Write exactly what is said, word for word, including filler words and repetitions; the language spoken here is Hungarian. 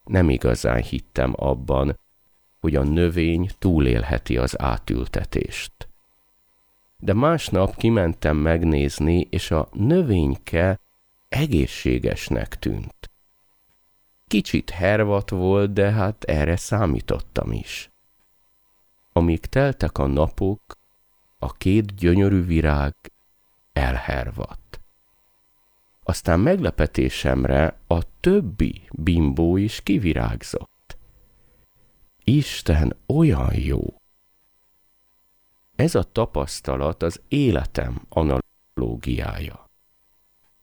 nem igazán hittem abban, hogy a növény túlélheti az átültetést. De másnap kimentem megnézni, és a növényke egészségesnek tűnt. Kicsit hervadt volt, de hát erre számítottam is. Amíg teltek a napok, a két gyönyörű virág elhervadt. Aztán meglepetésemre a többi bimbó is kivirágzott. Isten olyan jó! Ez a tapasztalat az életem analógiája.